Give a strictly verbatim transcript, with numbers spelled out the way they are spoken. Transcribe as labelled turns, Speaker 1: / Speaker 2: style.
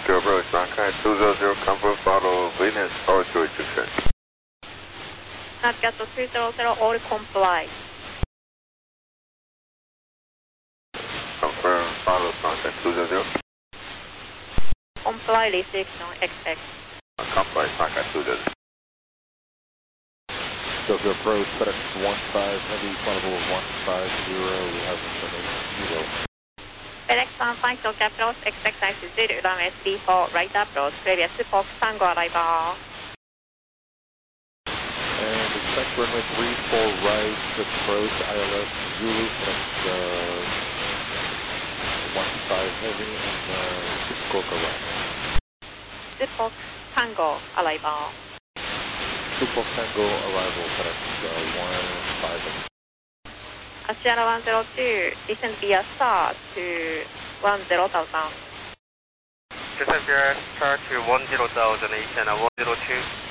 Speaker 1: Tokyo approach, Shanghai two zero zero, confirm follow Venus or two eight two six.
Speaker 2: Navigate two zero zero, all comply.
Speaker 1: Confirm follow Shanghai two zero zero.
Speaker 2: Comply restriction X X.
Speaker 1: Comply Shanghai two zero zero.
Speaker 3: Tokyo approach, FedEx one five heavy, flight level one five zero, we have information, zero.
Speaker 2: FedEx one five Tokyo approach, expect time to zero, runway three four, right approach, previous Fox Tango arrival.
Speaker 3: And expect runway three four right, approach, I L S Zulu, FedEx uh, one five heavy, and uh, Fukuoka arrival.
Speaker 2: Fox Tango arrival.
Speaker 3: Fukuoka Tango arrival, FedEx uh, one five heavy.
Speaker 2: Sierra one zero two, descend via star to one zero thousand.
Speaker 4: Descend via star to one zero thousand, Asiana one zero two.